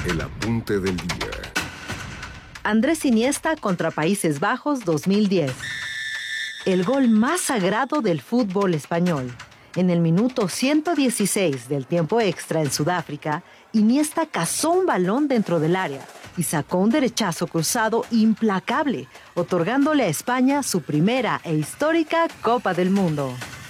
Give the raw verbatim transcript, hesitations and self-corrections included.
El apunte del día. Andrés Iniesta contra Países Bajos dos mil diez. El gol más sagrado del fútbol español. En el minuto ciento dieciséis del tiempo extra en Sudáfrica, Iniesta cazó un balón dentro del área y sacó un derechazo cruzado implacable, otorgándole a España su primera e histórica Copa del Mundo.